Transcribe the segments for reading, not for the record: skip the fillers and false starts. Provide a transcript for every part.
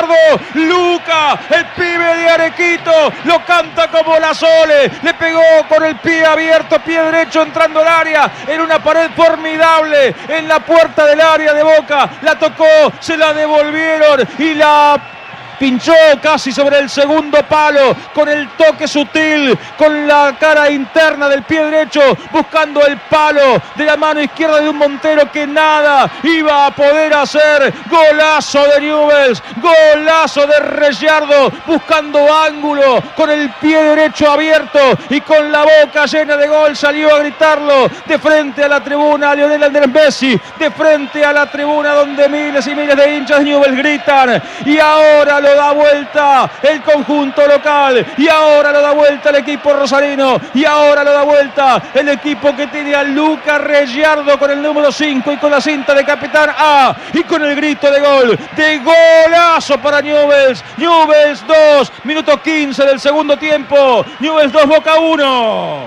Gallardo. Luca, el pibe de Arequito, lo canta como la Sole. Le pegó con el pie abierto, pie derecho entrando al área, en una pared formidable, en la puerta del área de Boca. La tocó, se la devolvieron y la pinchó casi sobre el segundo palo, con el toque sutil, con la cara interna del pie derecho, buscando el palo de la mano izquierda de un Montero que nada iba a poder hacer. Golazo de Newell's, golazo de Gallardo, buscando ángulo, con el pie derecho abierto y con la boca llena de gol, salió a gritarlo de frente a la tribuna Lionel Andrés Messi, de frente a la tribuna donde miles y miles de hinchas de Newell's gritan. Y ahora lo da vuelta el conjunto local, y ahora lo da vuelta el equipo rosarino, y ahora lo da vuelta el equipo que tiene a Luca Gallardo con el número 5 y con la cinta de capitán A, y con el grito de gol, de golazo para Newell's. Newell's 2, minuto 15 del segundo tiempo. Newell's 2, Boca 1.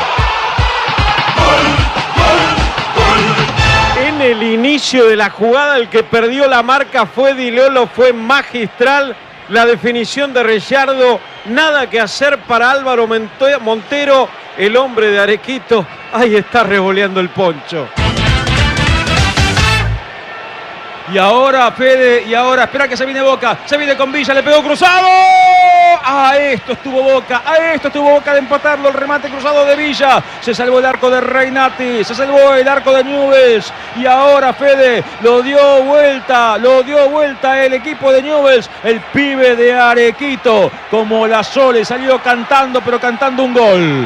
En el inicio de la jugada, el que perdió la marca fue Di Lolo, fue magistral la definición de Gallardo. Nada que hacer para Álvaro Montero, el hombre de Arequito. Ahí está revoleando el poncho. Y ahora Fede, y ahora espera que se viene Boca, se viene con Villa, le pegó cruzado. A esto estuvo Boca de empatarlo, el remate cruzado de Villa. Se salvó el arco de Reinati, se salvó el arco de Newell's. Y ahora Fede lo dio vuelta el equipo de Newell's. El pibe de Arequito, como la Sole, salió cantando, pero cantando un gol.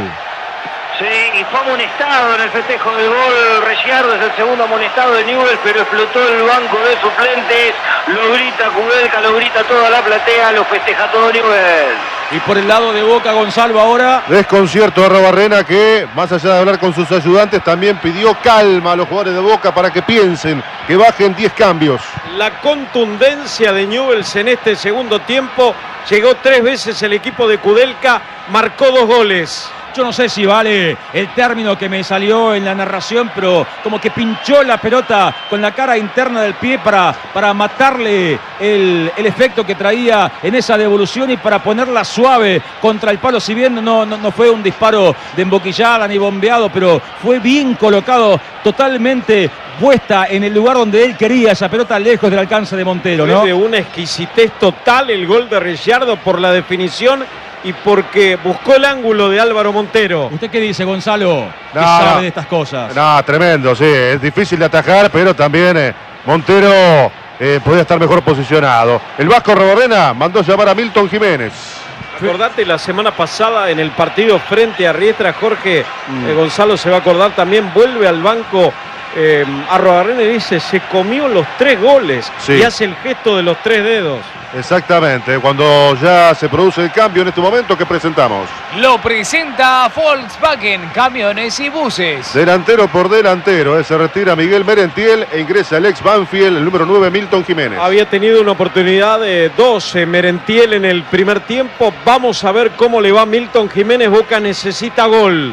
Sí, y fue amonestado en el festejo del gol. Gallardo es el segundo amonestado de Newell's, pero explotó el banco de suplentes. Lo grita Kudelka, lo grita toda la platea, lo festeja todo Newell's. Y por el lado de Boca, Gonzalo, ahora desconcierto de Arrobarrena, que más allá de hablar con sus ayudantes también pidió calma a los jugadores de Boca para que piensen, que bajen 10 cambios. La contundencia de Newell's en este segundo tiempo. Llegó 3 veces el equipo de Kudelka, marcó 2 goles. Yo no sé si vale el término que me salió en la narración, pero como que pinchó la pelota con la cara interna del pie para matarle el efecto que traía en esa devolución y para ponerla suave contra el palo. Si bien no fue un disparo de emboquillada ni bombeado, pero fue bien colocado, totalmente puesta en el lugar donde él quería, esa pelota lejos del alcance de Montero, ¿no? Fue de una exquisitez total el gol de Gallardo por la definición y porque buscó el ángulo de Álvaro Montero. ¿Usted qué dice, Gonzalo? ¿Qué sabe de estas cosas? No, tremendo, sí. Es difícil de atajar, pero también Montero podía estar mejor posicionado. El Vasco Arrobarrena mandó llamar a Milton Jiménez. Acordate la semana pasada en el partido frente a Riestra, Jorge, Gonzalo se va a acordar también, vuelve al banco Arrobarrena y dice, se comió los 3 goles, sí. Y hace el gesto de los 3 dedos. Exactamente, cuando ya se produce el cambio en este momento que presentamos. Lo presenta Volkswagen, camiones y buses. Delantero por delantero, se retira Miguel Merentiel e ingresa el ex Banfield, el número 9, Milton Jiménez. Había tenido una oportunidad de 12 Merentiel en el primer tiempo. Vamos a ver cómo le va a Milton Jiménez. Boca necesita gol.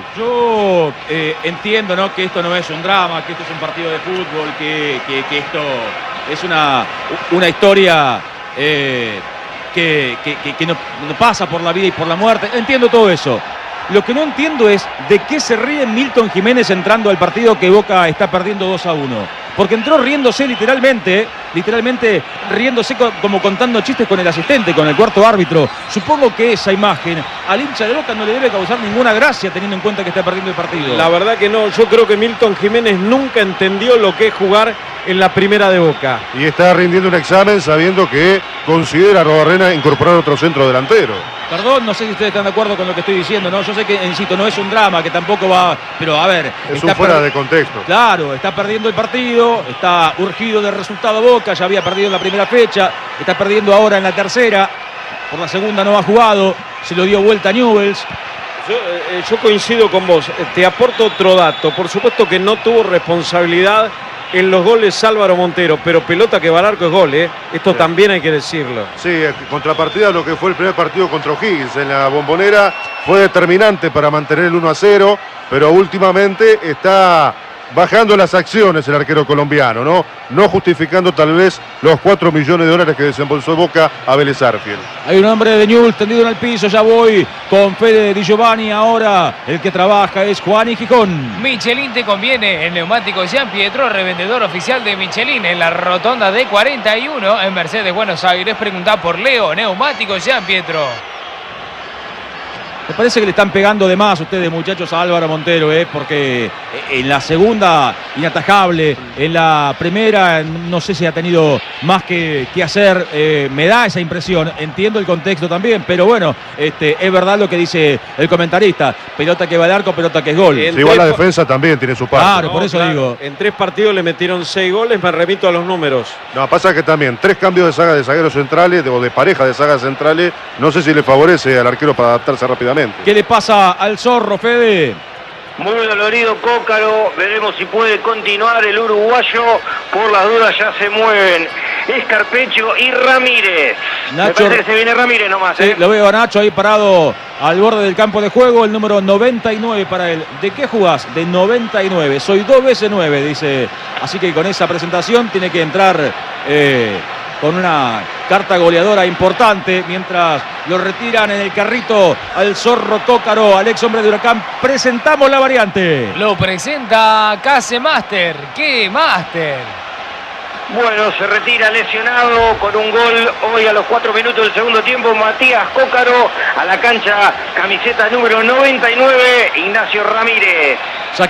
Yo entiendo, ¿no?, que esto no es un drama, que esto es un partido de fútbol, que esto es una historia que no pasa por la vida y por la muerte. Entiendo todo eso. Lo que no entiendo es de qué se ríe Milton Jiménez entrando al partido que Boca está perdiendo 2-1. Porque entró riéndose literalmente riéndose como contando chistes con el asistente, con el cuarto árbitro. Supongo que esa imagen al hincha de Boca no le debe causar ninguna gracia teniendo en cuenta que está perdiendo el partido. La verdad que no, yo creo que Milton Jiménez nunca entendió lo que es jugar en la primera de Boca. Y está rindiendo un examen sabiendo que considera a Arrobarrena incorporar otro centro delantero. Perdón, no sé si ustedes están de acuerdo con lo que estoy diciendo, ¿no? Yo sé que, insisto, no es un drama, que tampoco va... Pero, a ver... Es un fuera de contexto. Claro, está perdiendo el partido, está urgido de resultado Boca, ya había perdido en la primera fecha, está perdiendo ahora en la tercera, por la segunda no ha jugado, se lo dio vuelta a Newell's. Yo coincido con vos, te aporto otro dato, por supuesto que no tuvo responsabilidad en los goles Álvaro Montero, pero pelota que va al arco es gol, ¿eh? Esto sí. También hay que decirlo. Sí, contrapartida a lo que fue el primer partido contra O'Higgins en la Bombonera, fue determinante para mantener el 1-0, pero últimamente está bajando las acciones el arquero colombiano, ¿no? No justificando tal vez los 4 millones de dólares que desembolsó Boca a Vélez Sarsfield. Hay un hombre de Newell's tendido en el piso, ya voy con Fede Di Giovanni. Ahora el que trabaja es Juan y Gijón. Michelin te conviene. El neumático Gian Pietro, revendedor oficial de Michelin en la rotonda de 41 en Mercedes, Buenos Aires. Preguntá por Leo, neumático Gian Pietro. Me parece que le están pegando de más ustedes, muchachos, a Álvaro Montero, porque en la segunda inatajable, en la primera no sé si ha tenido más que hacer, me da esa impresión, entiendo el contexto también, pero bueno, es verdad lo que dice el comentarista, pelota que va al arco, pelota que es gol. Sí, igual la defensa también tiene su parte. Claro, por eso digo. En 3 partidos le metieron 6 goles, me remito a los números. No, pasa que también 3 cambios de saga de zagueros centrales, o de pareja de sagas centrales, no sé si le favorece al arquero para adaptarse rápidamente. ¿Qué le pasa al Zorro, Fede? Muy dolorido Cócaro, veremos si puede continuar el uruguayo, por las dudas ya se mueven Escarpecho y Ramírez. Nacho, me parece que se viene Ramírez nomás. Sí, lo veo a Nacho ahí parado al borde del campo de juego, el número 99 para él. ¿De qué jugás? De 99, soy 2 veces 9, dice. Así que con esa presentación tiene que entrar con una carta goleadora importante, mientras lo retiran en el carrito al Zorro Cócaro, al ex hombre de Huracán. Presentamos la variante. Lo presenta Case Master. ¿Qué Master? Bueno, se retira lesionado con un gol hoy a los 4 minutos del segundo tiempo. Matías Cócaro a la cancha, camiseta número 99, Ignacio Ramírez.